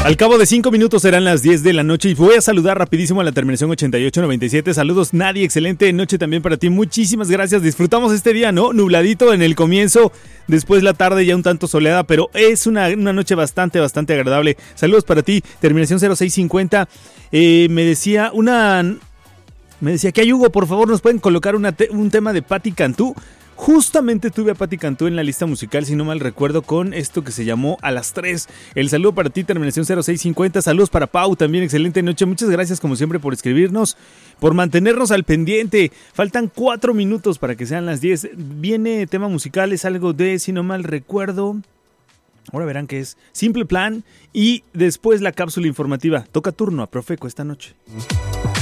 Al cabo de 5 minutos serán las 10 de la noche y voy a saludar rapidísimo a la terminación 8897. Saludos, Nadie, excelente noche también para ti. Muchísimas gracias. Disfrutamos este día, ¿no? Nubladito en el comienzo, después la tarde ya un tanto soleada, pero es una noche bastante agradable. Saludos para ti, terminación 0650. Me decía que hay Hugo, por favor, nos pueden colocar un tema de Patti Cantú. Justamente tuve a Patti Cantú en la lista musical, si no mal recuerdo, con esto que se llamó A las 3. El saludo para ti, terminación 0650. Saludos para Pau, también excelente noche. Muchas gracias como siempre por escribirnos, por mantenernos al pendiente. Faltan 4 minutos para que sean las 10. Viene tema musical, es algo de, si no mal recuerdo, ahora verán que es Simple Plan. Y después la cápsula informativa. Toca turno a Profeco esta noche.